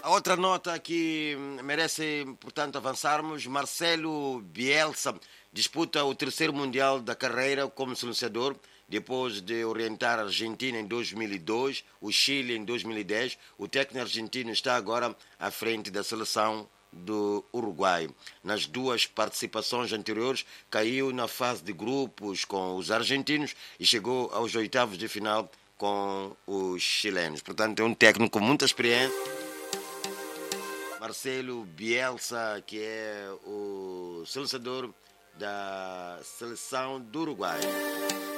outra nota que merece, portanto, avançarmos. Marcelo Bielsa disputa o terceiro Mundial da carreira como selecionador, depois de orientar a Argentina em 2002, o Chile em 2010. O técnico argentino está agora à frente da seleção do Uruguai. Nas duas participações anteriores, caiu na fase de grupos com os argentinos e chegou aos oitavos de final com os chilenos. Portanto, é um técnico com muita experiência. Marcelo Bielsa, que é o selecionador da seleção do Uruguai.